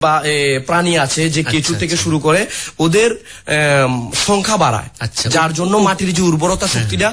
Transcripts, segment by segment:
বা প্রাণী আছে যে কেঁচু থেকে শুরু করে ওদের সংখ্যা বাড়ায়, যার জন্য মাটির যে উর্বরতা শক্তিটা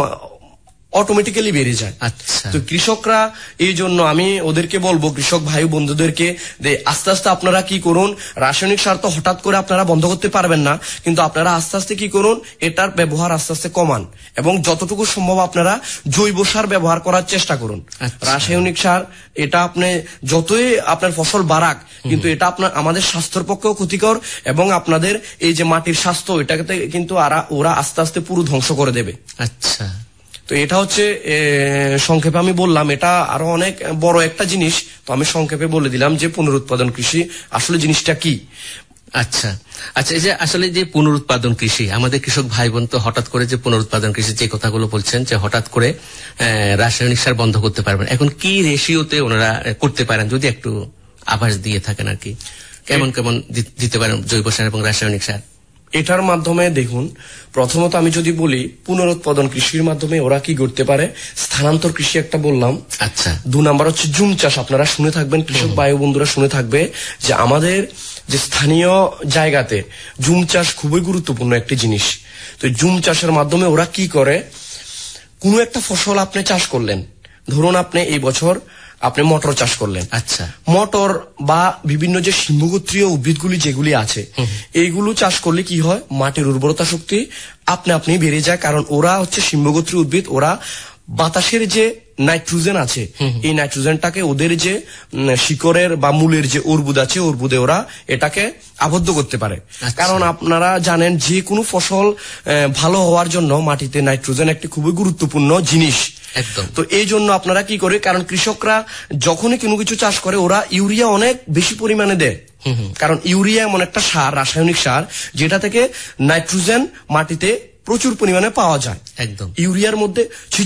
অটোমেটিক্যালি বেড়ে যায়। তো কৃষকরা এই জন্য আমি ওদেরকে বলবো, কৃষক ভাই বন্ধুদেরকে, আস্তে আস্তে আপনারা কি করুন, রাসায়নিক সার তো হঠাৎ করে আপনারা বন্ধ করতে পারবেন না, কিন্তু আপনারা আস্তে আস্তে কি করুন, এটার ব্যবহার আস্তে আস্তে কমান এবং যতটুকু সম্ভব আপনারা জৈব সার ব্যবহার করার চেষ্টা করুন। রাসায়নিক সার এটা আপনি যতই আপনার ফসল বাড়াক, কিন্তু এটা আপনার আমাদের স্বাস্থ্যের পক্ষেও ক্ষতিকর এবং আপনাদের এই যে মাটির স্বাস্থ্য এটাকে কিন্তু ওরা আস্তে আস্তে পুরো ধ্বংস করে দেবে। আচ্ছা, তো এটা হচ্ছে সংক্ষেপে আমি বললাম, এটা আরো অনেক বড় একটা জিনিস, তো আমি সংক্ষেপে বলে দিলাম যে পুনরুৎপাদন কৃষি আসলে জিনিসটা কি। আচ্ছা আচ্ছা, এই যে আসলে যে পুনরুৎপাদন কৃষি, আমাদের কৃষক ভাই বোন তো হঠাৎ করে যে পুনরুৎপাদন কৃষি যে কথাগুলো বলছেন যে হঠাৎ করে রাসায়নিক সার বন্ধ করতে পারবেন, এখন কি রেশিওতে ওনারা করতে পারেন যদি একটু আভাস দিয়ে থাকেন আর কি, কেমন কেমন দিতে পারেন জৈব সার এবং রাসায়নিক সার? এটার মাধ্যমে দেখুন, প্রথমত আমি যদি বলি পুনরুৎপাদন কৃষির মাধ্যমে ওরা কি করতে পারে, স্থানান্তর কৃষি একটা বললাম। আচ্ছা, 2 নাম্বার হচ্ছে জুম চাষ। আপনারা শুনে থাকবেন, কৃষক ভাই বন্ধুরা শুনে থাকবে যে আমাদের যে স্থানীয় জায়গাতে জুম চাষ খুবই গুরুত্বপূর্ণ একটি জিনিস। তো জুম চাষের মাধ্যমে ওরা কি করে, কোনো একটা ফসল আপনি চাষ করলেন, ধরুন আপনি এই বছর আপনি মটর চাষ করলেন। আচ্ছা, মটর বা বিভিন্ন যে শিম্বগোত্রীয় উদ্ভিদগুলি যেগুলি আছে এইগুলো চাষ করলে কি হয়, মাটির উর্বরতা শক্তি আপনি বেড়ে যায়, কারণ ওরা হচ্ছে শিম্বগোত্রীয় উদ্ভিদ, ওরা বাতাসের যে নাইট্রোজেন আছে এই নাইট্রোজেনটাকে ওদের যে শিকড়ের বা মূলের যে অর্বুদ আছে অর্বুদে ওরা এটাকে আবদ্ধ করতে পারে। কারণ আপনারা জানেন যে কোনো ফসল ভালো হওয়ার জন্য মাটিতে নাইট্রোজেন একটি খুবই গুরুত্বপূর্ণ জিনিস। তো এই জন্য আপনারা কি করে, কারণ কৃষকরা যখনই কোনো কিছু চাষ করে ওরা ইউরিয়া অনেক বেশি পরিমাণে দেয়, কারণ ইউরিয়া এমন একটা সার, রাসায়নিক সার, যেটা থেকে নাইট্রোজেন মাটিতে প্রচুর পরিমাণে পাওয়া যায়। একদম, ইউরিয়ার মধ্যে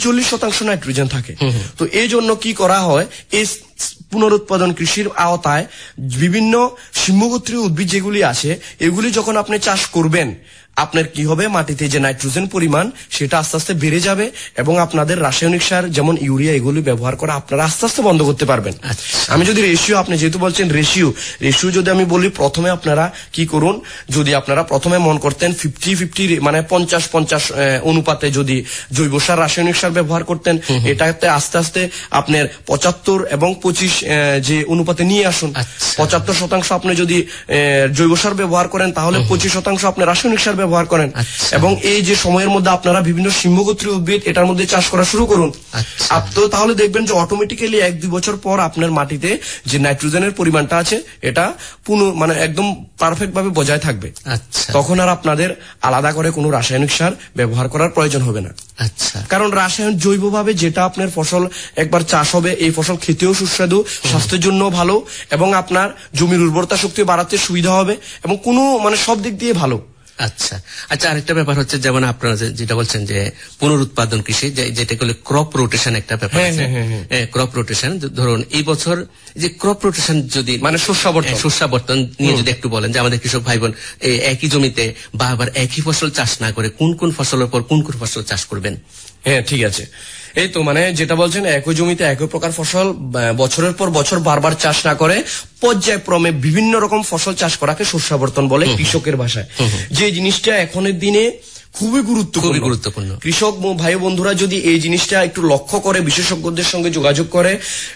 46% নাইট্রোজেন থাকে। তো এই জন্য কি করা হয়, এই পুনরুৎপাদন কৃষির আওতায় বিভিন্ন শিম্বগোত্রীয় উদ্ভিদ যেগুলি আছে এগুলি যখন আপনি চাষ করবেন, আপনার কি হবে, মাটিতে যে নাইট্রোজেন পরিমাণ সেটা আস্তে আস্তে বেড়ে যাবে এবং আপনাদের রাসায়নিক সার যেমন ইউরিয়া এগুলি ব্যবহার করা আপনারা আস্তে আস্তে বন্ধ করতে পারবেন। আমি যদি রেশিও, আপনি যেহেতু বলছেন রেশিও যদি আমি বলি, প্রথমে আপনারা কি করুন, যদি আপনারা প্রথমে মন করতেন 50-50 মানে 50-50 অনুপাতে যদি জৈব সার রাসায়নিক সার ব্যবহার করতেন, এটাতে আস্তে আস্তে আপনার 75 এবং 25 যে অনুপাতে নিয়ে আসুন। 75% আপনি যদি জৈব সার ব্যবহার করেন তাহলে 25% আপনি রাসায়নিক সার ব্যবহার করেন এবং এই যে সময়ের মধ্যে আপনারা বিভিন্ন শিম্বগোত্রীয় উদ্ভিদ এটার মধ্যে চাষ করা শুরু করুন। তো তাহলে দেখবেন যে অটোমেটিক্যালি 1-2 বছর পর আপনার মাটিতে যে নাইট্রোজেনের পরিমাণটা আছে এটা মানে একদম পারফেক্ট ভাবে বজায় থাকবে। তখন আর আপনাদের আলাদা করে কোনো রাসায়নিক সার ব্যবহার করার প্রয়োজন হবে না। কারণ রাসায়নিক জৈবভাবে যেটা আপনার ফসল একবার চাষ হবে, এই ফসল খেতেও সুস্বাদু, স্বাস্থ্যের জন্য ভালো এবং আপনার জমির উর্বরতা শক্তি বাড়াতে সুবিধা হবে এবং কোনো মানে সব দিক দিয়ে ভালো। আচ্ছা আচ্ছা, আরেকটা ব্যাপার হচ্ছে যেমন আপনারা যেটা বলছেন যে পুনরুৎপাদন কৃষি, যেটা বলে ক্রপ রোটেশন একটা ব্যাপার আছে। ক্রপ রোটেশন, ধরুন এই বছর যে ক্রপ রোটেশন যদি মানে শস্যাবর্তন নিয়ে যদি একটু বলেন যে আমাদের কৃষক ভাই বোন একই জমিতে বারবার একই ফসল চাষ না করে কোন কোন ফসলের পর কোন কোন ফসল চাষ করবেন। হ্যাঁ, ঠিক আছে। এই তো মানে যেটা বলছেন একই জমিতে একই প্রকার ফসল বছরের পর বছর বারবার চাষ না করে পর্যায়ক্রমে বিভিন্ন রকম ফসল চাষ করাকে শস্যাবর্তন বলে কৃষকের ভাষায়। যে জিনিসটা এখনের দিনে খুবই গুরুত্বপূর্ণ। কৃষক ভাই বন্ধুরা যদি এই জিনিসটা একটু লক্ষ্য করে, বিশেষজ্ঞদের সঙ্গে যোগাযোগ করে,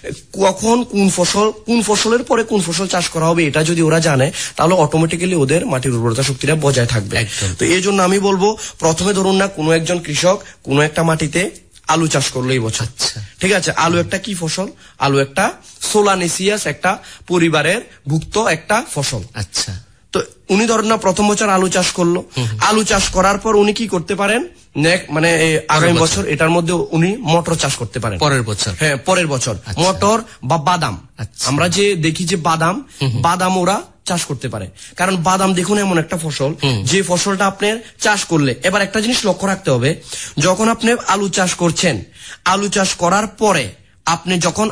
কখন কোন ফসলের পরে কোন ফসল চাষ করা হবে এটা যদি ওরা জানে তাহলে অটোমেটিক্যালি ওদের মাটির উর্বরতা শক্তিটা বজায় থাকবে। তো এই জন্য আমি বলবো, প্রথমে ধরুন না কোনো একজন কৃষক কোনো একটা মাটিতে আলু চাষ করলো এই বছর, ঠিক আছে। আলু একটা কি ফসল? আলু একটা সোলানেসিয়াস একটা পরিবারের ভুক্ত একটা ফসল। আচ্ছা, তো উনি ধরেন না প্রথম বছর আলু চাষ করলো, আলু চাষ করার পর উনি কি করতে পারেন, মানে আগামী বছর এটার মধ্যে উনি মটর চাষ করতে পারেন। পরের বছর, হ্যাঁ পরের বছর মটর বা বাদাম। আমরা যে দেখি যে বাদাম ওরা চাষ করতে পারে, কারণ বাদাম দেখুন এমন একটা ফসল যে ফসলটা আপনার চাষ করলে, এবার একটা জিনিস লক্ষ্য রাখতে হবে, যখন আপনি আলু চাষ করছেন, আলু চাষ করার পরে আপনি যখন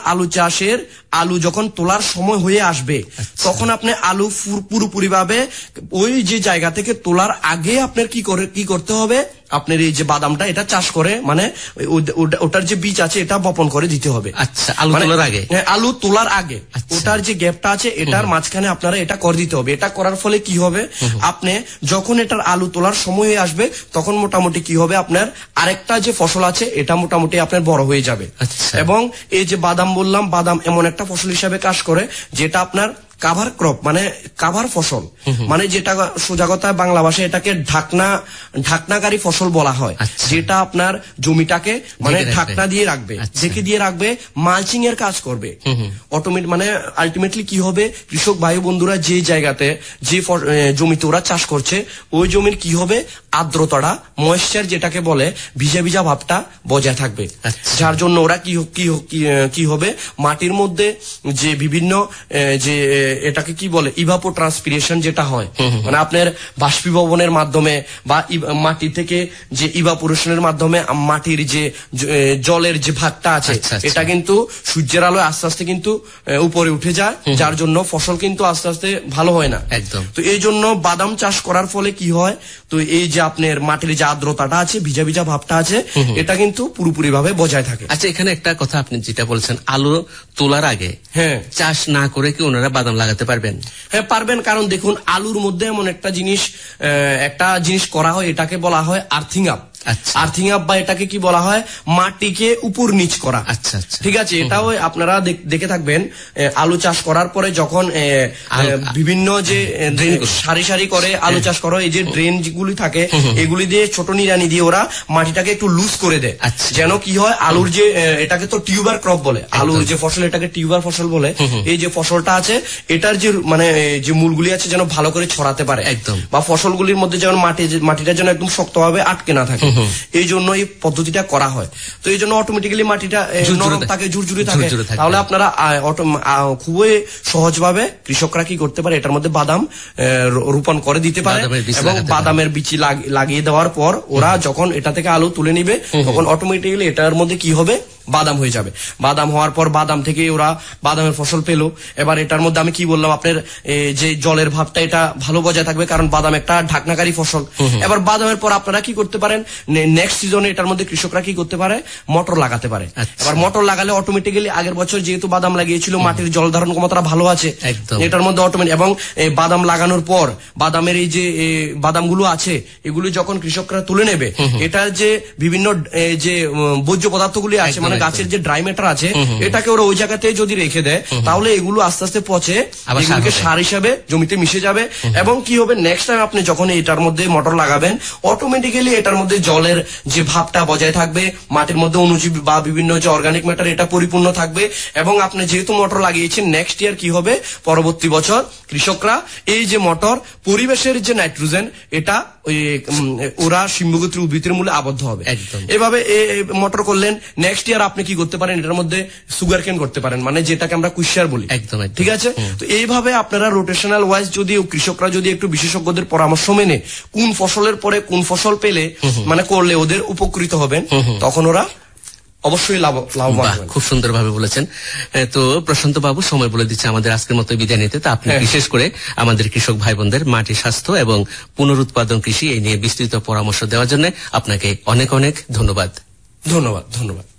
আলু যখন তোলার সময় হয়ে আসবে তখন আপনি আলু পুরোপুরি ভাবে ওই যে জায়গা থেকে তোলার আগে আপনার কি করতে হবে, আপনার এই যে বাদামটা এটা চাষ করে মানে ওটার যে বীজ আছে এটা বপন করে দিতে হবে। আচ্ছা, আলু তোলার আগে? হ্যাঁ, আলু তোলার আগে ওটার যে গ্যাপটা আছে এটার মাঝখানে আপনারা এটা করে দিতে হবে। এটা করার ফলে কি হবে, আপনি যখন এটার আলু তোলার সময় হয়ে আসবে তখন মোটামুটি কি হবে, আপনার আরেকটা যে ফসল আছে এটা মোটামুটি আপনার বড় হয়ে যাবে। এবং এই যে বাদাম বললাম, বাদাম এমন একটা ফসল হিসাবে কাজ করে যেটা আপনার কাভার ক্রপ মানে কাভার ফসল, মানে যেটা সোজা কথায় বাংলা ভাষায় এটাকে ঢাকনাকারী ফসল বলা হয়, যেটা আপনার জমিটাকে মানে ঢাকনা দিয়ে রাখবে, ঢেকে দিয়ে রাখবে, মালচিং এর কাজ করবে অটোমেটিক। মানে আলটিমেটলি কি হবে, কৃষক ভাই বন্ধুরা যে জায়গাতে যে জমিতে ওরা চাষ করছে ওই জমির কি হবে, আর্দ্রতাটা ময়েশ্চার যেটাকে বলে ভিজা ভিজা ভাবটা বজায় থাকবে। যার জন্য ওরা কি হবে, মাটির মধ্যে যে বিভিন্ন যে এটাকে কি বলে ইভাপোট্রান্সপিরেশন যেটা হয়, মানে আপনার বাষ্পীভবনের মাধ্যমে বা মাটি থেকে যে ইভাপোরেশনের মাধ্যমে মাটির যে জলের যে ভাগটা আছে এটা কিন্তু সূর্যের আলোয় আস্তে আস্তে কিন্তু উপরে উঠে যায়, যার জন্য ফসল কিন্তু আস্তে আস্তে ভালো হয় না একদম। তো এই জন্য বাদাম চাষ করার ফলে কি হয়, তো এই যে আপনার মাটির যে আর্দ্রতাটা আছে ভিজা ভিজা ভাবটা আছে এটা কিন্তু পুরোপুরি ভাবে বজায় থাকে। আচ্ছা, এখানে একটা কথা আপনি যেটা বলছেন আলু তোলার আগে চাষ না করে কি ওনারা বাদাম লাগাতে পারবেন? হ্যাঁ পারবেন, কারণ দেখুন আলুর মধ্যে এমন একটা জিনিস করা হয়, এটাকে বলা হয় আর্থিং আপ। আর্থিং আপ বা এটাকে কি বলা হয়, মাটিকে উপর নিচ করা। আচ্ছা, ঠিক আছে, এটাও আপনারা দেখে থাকবেন আলু চাষ করার পরে যখন বিভিন্ন যে সারি সারি করে আলু চাষ করো, এই যে ড্রেন গুলি থাকে এগুলি দিয়ে ছোট নিড়ানি দিয়ে ওরা মাটিটাকে একটু লুজ করে দেয়, যেন কি হয় আলুর যে এটাকে তো টিউবার ক্রপ বলে, আলুর যে ফসল এটাকে টিউবার ফসল বলে, এই যে ফসলটা আছে এটার যে মানে যে মূলগুলি আছে যেন ভালো করে ছড়াতে পারে একদম, বা ফসলগুলির মধ্যে যেন মাটিটা যেন একদম শক্তভাবে আটকে না থাকে, এই জন্য এই পদ্ধতিটা করা হয়। তো এই জন্য অটোমেটিক্যালি মাটিটা নরম থাকে, ঝুরঝুরে থাকে, তাহলে আপনারা খুবই সহজভাবে কৃষকরা কি করতে পারে, এটার মধ্যে বাদাম রোপণ করে দিতে পারে এবং বাদামের বিচি লাগিয়ে দেওয়ার পর ওরা যখন এটা থেকে আলু তুলে নিবে তখন অটোমেটিক্যালি এটার মধ্যে কি হবে, বাদাম হয়ে যাবে। বাদাম হওয়ার পর বাদাম থেকে ওরা বাদামের ফসল পেলো। এবার এটার মধ্যে আমি কি বললাম, আপনার যে জলের ভাবটা এটা ভালো বজায় থাকবে, কারণ বাদাম একটা ঢাকনাকারী ফসল। এবার বাদামের পর আপনারা কি করতে পারেন, নেক্সট সিজনে এটার মধ্যে কৃষকরা কি করতে পারে, মটর লাগাতে পারে। এবার মটর লাগালে অটোমেটিক্যালি আগের বছর যেহেতু বাদাম লাগিয়েছিল মাটির জল ধারণ ক্ষমতাটা ভালো আছে এটার মধ্যে অটোমেটিক, এবং বাদাম লাগানোর পর বাদামের এই যে বাদামগুলো আছে এগুলো যখন কৃষকরা তুলে নেবে, এটার যে বিভিন্ন যে বর্জ্য পদার্থগুলি আছে মানে গাছের যে ড্রাই ম্যাটার আছে এটাকে ওরা ওই জায়গাতে যদি রেখে দেয় তাহলে এগুলো আস্তে আস্তে পচে এগুলোকে সার হিসাবে জমিতে মিশে যাবে। এবং কি হবে, নেক্সট টাইম আপনি যখন এটার মধ্যে মটর লাগাবেন অটোমেটিক্যালি এটার মধ্যে জলের যে ভাবটা বজায় থাকবে, মাটির মধ্যে অনুজীব বা বিভিন্ন যে অর্গানিক ম্যাটার এটা পরিপূর্ণ থাকবে। এবং আপনি যেহেতু মটর লাগিয়েছেন নেক্সট ইয়ার কি হবে, পরবর্তী বছর কৃষকরা এই যে মটর পরিবেশের যে নাইট্রোজেন এটা ওরা সিম্বগোত্রী উদ্ভিদের মূলে আবদ্ধ হবে। এভাবে মটর করলেন, নেক্সট ইয়ার আপনি কি করতে পারেন, এটার মধ্যে সুগার কেন করতে পারেন, মানে যেটাকে আমরা কুশিয়ার বলি। ঠিক আছে, তো এইভাবে আপনারা রোটেশনাল ওয়াইজ যদি কৃষকরা যদি একটু বিশেষজ্ঞদের পরামর্শ মেনে কোন ফসলের পরে কোন ফসল পেলে মানে করলে ওদের উপকৃত হবেন, তখন ওরা অবশ্যই লাভবান। খুব সুন্দরভাবে বলেছেন। তো প্রশান্ত বাবু সময় বলে দিচ্ছে আমাদের আজকের মতো বিদায় নিতে, তা আপনি বিশেষ করে আমাদের কৃষক ভাই বোনদের মাটি স্বাস্থ্য এবং পুনরুৎপাদন কৃষি এই নিয়ে বিস্তৃত পরামর্শ দেওয়ার জন্য আপনাকে অনেক অনেক ধন্যবাদ। ধন্যবাদ।